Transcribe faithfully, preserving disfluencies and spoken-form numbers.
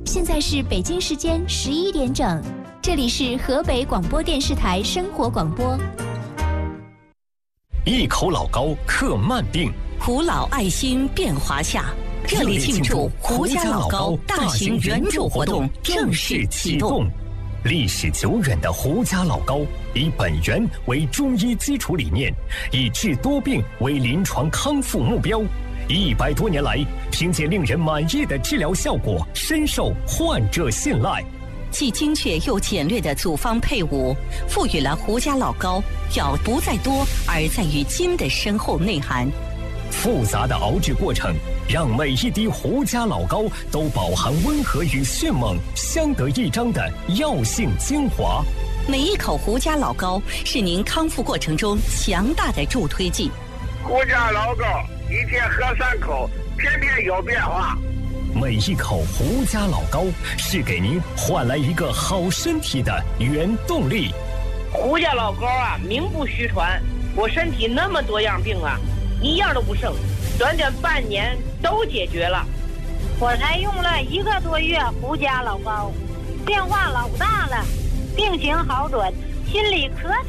现在是北京时间十一点整，这里是河北广播电视台生活广播。 一口老高克慢病， 胡老爱心变华夏，热烈庆祝胡家老高大型援助活动正式启动。 历史久远的胡家老高，以本源为中医基础理念，以治多病为临床康复目标。一百多年来，凭借令人满意的治疗效果，深受患者信赖。 既精确又简略的组方配伍，赋予了胡家老高药不在多而在于精的深厚内涵。 复杂的熬制过程，让每一滴胡家老高都饱含温和与迅猛相得益彰的药性精华。 每一口胡家老高是您康复过程中强大的助推剂。 胡家老高一天喝三口，天天有变化。 每一口胡家老高是给您换来一个好身体的原动力。 胡家老高啊，名不虚传，我身体那么多样病啊，一样都不剩，短短半年都解决了。 我才用了一个多月胡家老高，变化老大了，病情好转，心里可